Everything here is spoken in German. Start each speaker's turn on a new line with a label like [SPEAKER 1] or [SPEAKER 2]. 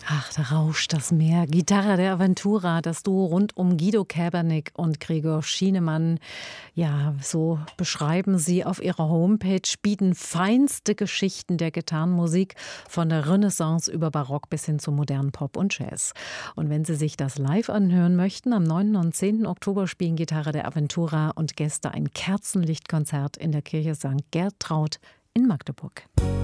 [SPEAKER 1] Ach, da rauscht das Meer. Gitarra der Aventura, das Duo rund um Guido Käbernick und Gregor Schienemann. Ja, so beschreiben sie auf ihrer Homepage, bieten feinste Geschichten der Gitarrenmusik von der Renaissance über Barock bis hin zu modernen Pop und Jazz. Und wenn Sie sich das live anhören möchten, am 9. und 10. Oktober spielen Gitarra der Aventura und Gäste ein Kerzenlichtkonzert in der Kirche St. Gertraud in Magdeburg.